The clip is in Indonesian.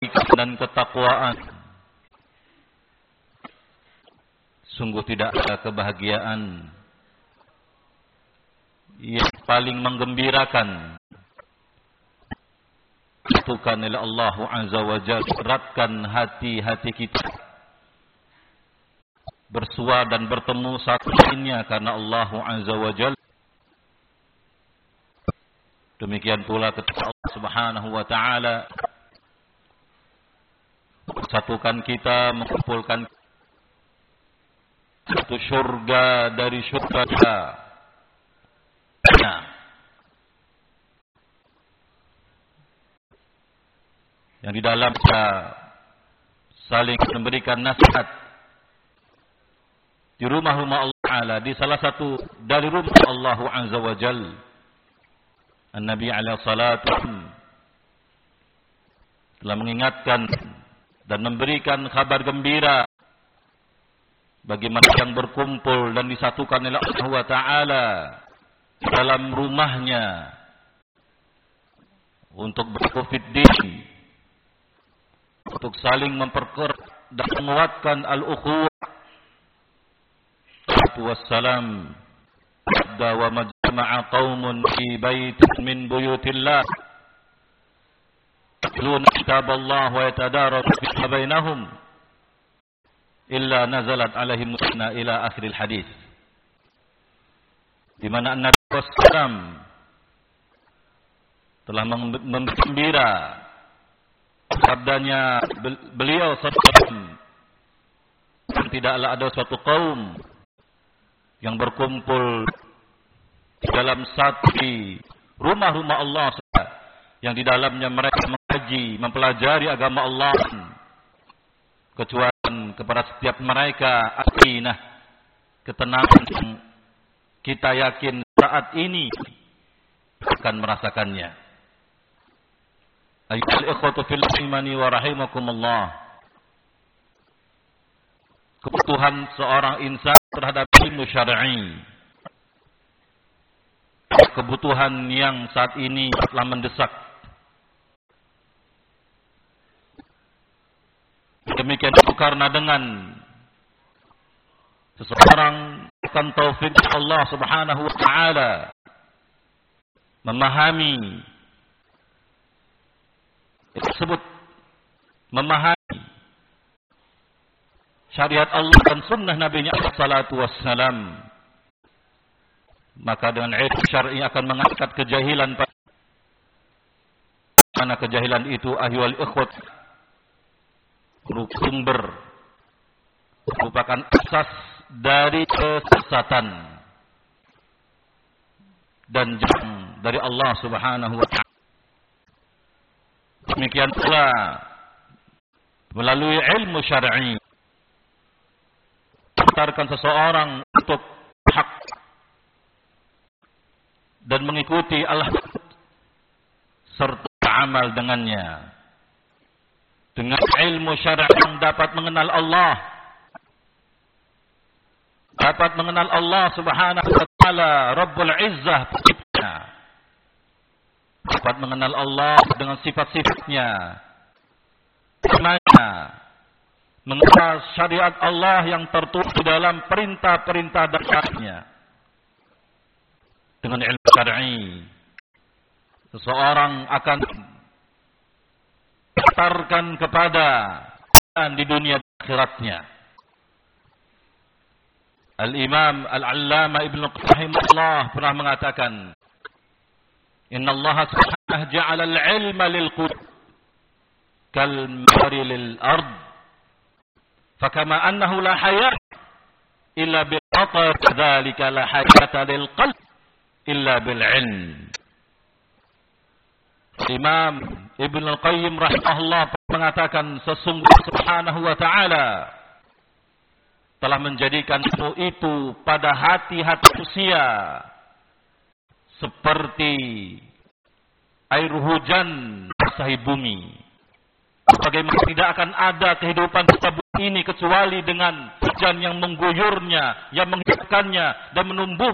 dan ketakwaan. Sungguh tidak ada kebahagiaan yang paling menggembirakan disatukan oleh Allah Azza wa Jalla, eratkan hati-hati kita bersua dan bertemu satu lainnya karena Allah Azza wa Jalla. Demikian pula ketika Allah Subhanahu wa taala satukan kita, mengumpulkan satu surga dari surga. Nah, yang di dalamnya saling memberikan nasihat di rumah-rumah Allah Ta'ala, di salah satu dari rumah Allah Azza wa Jal. An-Nabi alaihi salatu telah mengingatkan dan memberikan kabar gembira bagi mereka yang berkumpul dan disatukan oleh Allah wa Ta'ala dalam rumahnya untuk berkufiddin, untuk saling memperkuat dan menguatkan al-ukhuwah. Wassalam wa majtama'a qaumun fi baitin min buyutillah yatluna kitaballah wa yatadarasuna bainahum illa nazalat alaihim musna ila akhiril hadis, di mana Nabi SAW telah menggembira sabdanya beliau SAW, tidaklah ada suatu kaum yang berkumpul dalam satu rumah-rumah Allah yang di dalamnya mereka mengkaji, mempelajari agama Allah, kecuali kepada setiap mereka akinah, ketenangan yang kita yakin saat ini akan merasakannya. Ayyuhal ikhwatu fil imani wa rahimakumullah. Kebutuhan seorang insan terhadap ilmu syar'i, kebutuhan yang saat ini telah mendesak. Demikian itu karena dengan seseorang akan taufik Allah Subhanahu wa taala memahami tersebut, memahami syariat Allah dan sunnah Nabi-Nya sallallahu wassalam, maka dengan ilmu syar'i akan mengangkat kejahilan, karena kejahilan itu ahyual ikhwat sumber, merupakan asas dari kesesatan dan jauh dari Allah Subhanahu wa taala. Demikian pula melalui ilmu syar'i mengantarkan seseorang untuk hak dan mengikuti al-haq serta amal dengannya. Dengan ilmu syar'i yang dapat mengenal Allah, dapat mengenal Allah Subhanahu wa taala Rabbul Izzah, dapat mengenal Allah dengan sifat-sifatnya, namanya, mengenal syariat Allah yang tertulis dalam perintah-perintah dasarnya. Dengan ilmu syar'i, seseorang akan mengantarkan kepada di dunia dan akhiratnya. Al-Imam Al-Allama Ibnu Qayyim Allah pernah mengatakan, Inna Allah subhanahu ja'ala al-ilma lil-qulub kal-mari lil-ard, fakama annahu la hayat illa bil-qatar, kadzalika la hayata lil-qalb illa bil-ilm. Imam Ibnu Qayyim rahimahullah mengatakan, sesungguhnya Subhanahu wa taala telah menjadikan ilmu itu pada hati-hati manusia seperti air hujan basahi bumi. Bagaimana tidak akan ada kehidupan di bumi ini kecuali dengan hujan yang mengguyurnya, yang menghidupkannya dan menumbuh